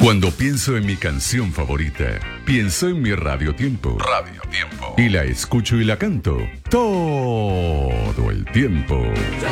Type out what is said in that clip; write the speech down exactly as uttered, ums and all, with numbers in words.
Cuando pienso en mi canción favorita, pienso en mi Radio Tiempo. Radio Tiempo. Y la escucho y la canto todo el tiempo.